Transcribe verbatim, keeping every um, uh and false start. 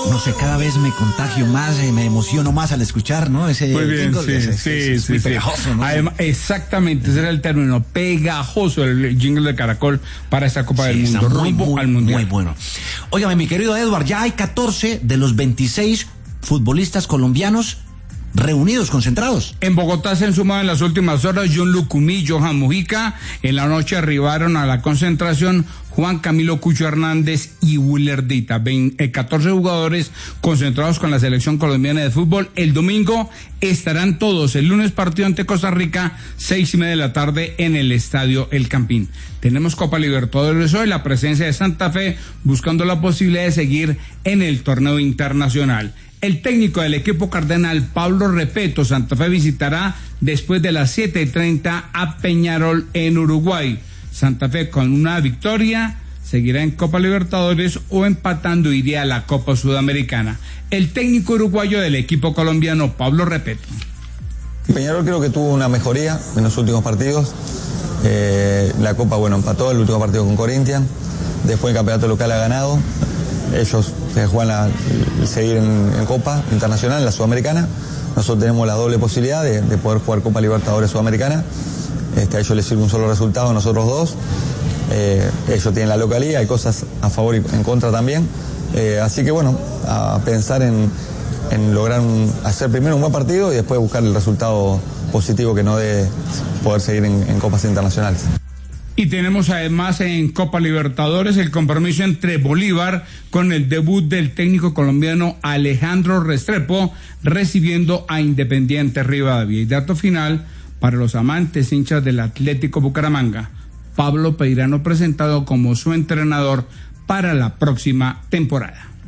No sé, cada vez me contagio más, eh, me emociono más al escuchar, ¿no? Ese muy bien, jingle, sí, es, es, sí, es, es sí, muy sí. pegajoso, ¿no? Además, exactamente, ese era el término, pegajoso, el jingle de Caracol para esta Copa Sí, del Mundo, muy, rumbo muy, al Mundial. muy bueno. Óigame, mi querido Edward, ya hay catorce de los veintiséis futbolistas colombianos reunidos, concentrados. En Bogotá se han sumado en las últimas horas John Lucumí, Johan Mujica. En la noche arribaron a la concentración Juan Camilo Cucho Hernández y Willer Dita. catorce jugadores concentrados con la selección colombiana de fútbol. El domingo estarán todos. El lunes partido ante Costa Rica, seis y media de la tarde en el Estadio El Campín. Tenemos Copa Libertadores hoy, la presencia de Santa Fe buscando la posibilidad de seguir en el torneo internacional. El técnico del equipo cardenal, Pablo Repeto, Santa Fe visitará después de las siete y treinta a Peñarol en Uruguay. Santa Fe con una victoria seguirá en Copa Libertadores o empatando iría a la Copa Sudamericana. El técnico uruguayo del equipo colombiano, Pablo Repeto. Peñarol creo que tuvo una mejoría en los últimos partidos. Eh, la Copa, bueno, empató el último partido con Corinthians. Después el campeonato local ha ganado. Ellos se juegan a seguir en, en Copa Internacional, en la Sudamericana. Nosotros tenemos la doble posibilidad de, de poder jugar Copa Libertadores Sudamericana. Este, a ellos les sirve un solo resultado, a nosotros dos. Eh, ellos tienen la localía, hay cosas a favor y en contra también. Eh, así que bueno, a pensar en, en lograr un, hacer primero un buen partido y después buscar el resultado positivo que nos dé poder seguir en, en Copas Internacionales. Y tenemos además en Copa Libertadores el compromiso entre Bolívar con el debut del técnico colombiano Alejandro Restrepo recibiendo a Independiente Rivadavia. Y dato final para los amantes hinchas del Atlético Bucaramanga, Pablo Peirano presentado como su entrenador para la próxima temporada.